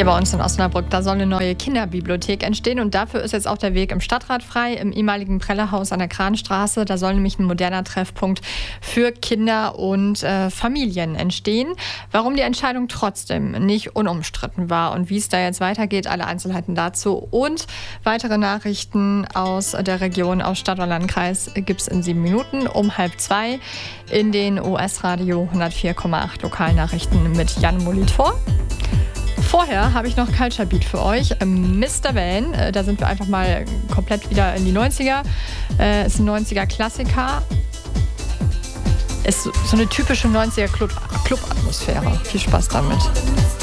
Hier bei uns in Osnabrück, da soll eine neue Kinderbibliothek entstehen und dafür ist jetzt auch der Weg im Stadtrat frei, im ehemaligen Prellehaus an der Kranstraße. Da soll nämlich ein moderner Treffpunkt für Kinder und Familien entstehen. Warum die Entscheidung trotzdem nicht unumstritten war und wie es da jetzt weitergeht, alle Einzelheiten dazu und weitere Nachrichten aus der Region, aus Stadt und Landkreis gibt es in 7 Minuten um 1:30 in den US-Radio 104,8 Lokalnachrichten mit Jan Molitor. Vorher habe ich noch Culture Beat für euch. Mr. Van, da sind wir einfach mal komplett wieder in die 90er. Ist ein 90er-Klassiker. Ist so eine typische 90er-Club-Atmosphäre. Viel Spaß damit.